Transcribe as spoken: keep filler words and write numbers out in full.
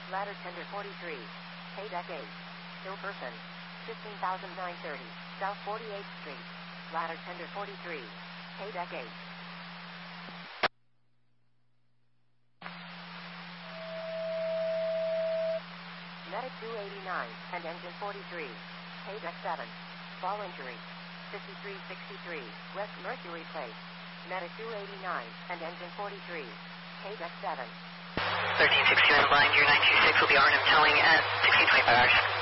Ladder tender forty-three. Pay deck eight. Ill person. fifteen thousand nine hundred thirty. South forty-eighth Street. Ladder tender forty-three. Pay deck eight. Medic two eighty-nine and engine forty-three. Pay deck seven. Fall injury. fifty-three sixty-three. West Mercury Place. Medic two eighty-nine and engine forty-three. Pay deck seven. thirteen sixty-nine blind, your nine two six will be R and M towing at sixteen twenty-five hours.